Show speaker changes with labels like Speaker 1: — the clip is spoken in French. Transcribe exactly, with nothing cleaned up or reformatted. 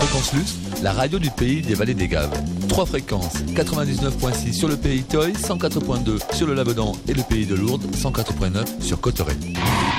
Speaker 1: Fréquence Luce, la radio du pays des vallées des Gaves. Trois fréquences, quatre-vingt-dix-neuf virgule six sur le pays Toy, cent quatre virgule deux sur le Labedan et le pays de Lourdes, cent quatre virgule neuf sur Cotteret.